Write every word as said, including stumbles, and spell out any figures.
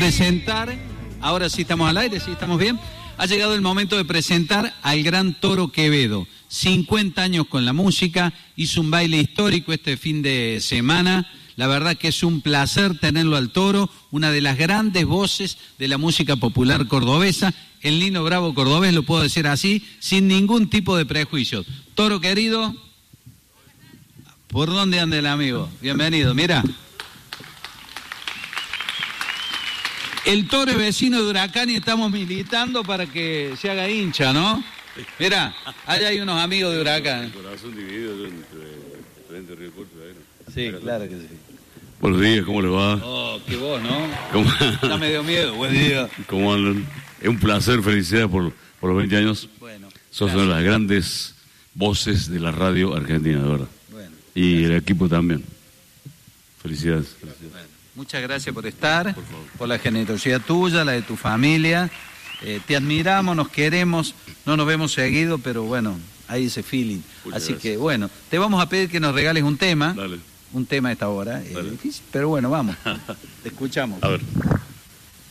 presentar, ahora sí estamos al aire, sí estamos bien, ha llegado el momento de presentar al gran Toro Quevedo, cincuenta años con la música, hizo un baile histórico este fin de semana, la verdad que es un placer tenerlo al Toro, una de las grandes voces de la música popular cordobesa, el Nino Bravo cordobés, lo puedo decir así, sin ningún tipo de prejuicios. Toro querido, ¿por dónde anda el amigo? Bienvenido, mira. El Toro es vecino de Huracán y estamos militando para que se haga hincha, ¿no? Mira, allá hay unos amigos de Huracán. El corazón dividido entre Frente Río Cuarto y Aero. Sí, claro que sí. Buenos días, ¿cómo les va? Oh, qué vos, ¿no? ¿Cómo? Ya me dio miedo, buen día. ¿Cómo andan? Es un placer, felicidades por, por los veinte años. Bueno, Sos una de las grandes voces de la radio argentina, de verdad. Bueno, y gracias. El equipo también. Felicidades. felicidades. Bueno, muchas gracias por estar, Por favor. por la generosidad tuya, la de tu familia. Eh, te admiramos, nos queremos, no nos vemos seguido, pero bueno, hay ese feeling. Muchas Así gracias. que bueno, te vamos a pedir que nos regales un tema. Dale. Un tema a esta hora. Es Dale. difícil, pero bueno, vamos. Te escuchamos. A ver.